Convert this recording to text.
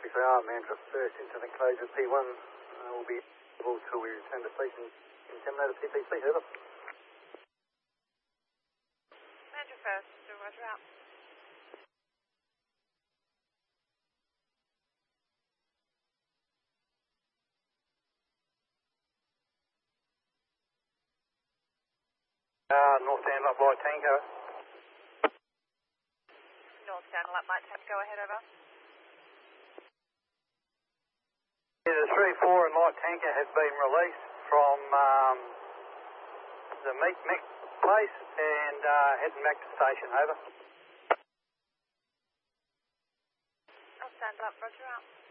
XAR, Mandra first into the closure P1. Will be able till we return to station. Contaminator PPC, over. Mandra first, roger out. North Stand Up Light Tanker. North Stand Up Light Tank, go ahead, over. Yeah, the 3-4 and light tanker has been released from the meat mix place and heading back to station, over. I'll stand up, roger out.